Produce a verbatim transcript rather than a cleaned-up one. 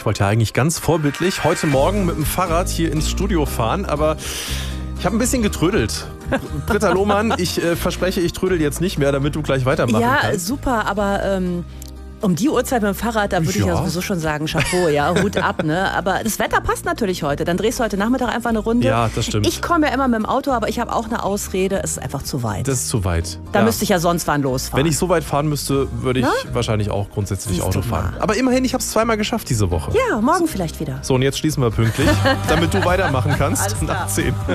wollte ja eigentlich ganz vorbildlich heute Morgen mit dem Fahrrad hier ins Studio fahren, aber ich habe ein bisschen getrödelt. Britta Lohmann, ich äh, verspreche, ich trödel jetzt nicht mehr, damit du gleich weitermachen ja, kannst. Ja, super, aber ähm, um die Uhrzeit mit dem Fahrrad, da würde Ja. ich ja sowieso schon sagen, Chapeau, ja, Hut ab, ne? Aber das Wetter passt natürlich heute. Dann drehst du heute Nachmittag einfach eine Runde. Ja, das stimmt. Ich komme ja immer mit dem Auto, aber ich habe auch eine Ausrede, es ist einfach zu weit. Das ist zu weit. Da ja. müsste ich ja sonst wann losfahren. Wenn ich so weit fahren müsste, würde ich Na? wahrscheinlich auch grundsätzlich Siehst Auto du fahren. mal. Aber immerhin, ich habe es zweimal geschafft diese Woche. Ja, morgen vielleicht wieder. So, und jetzt schließen wir pünktlich, damit du weitermachen kannst Alles klar. nach zehn.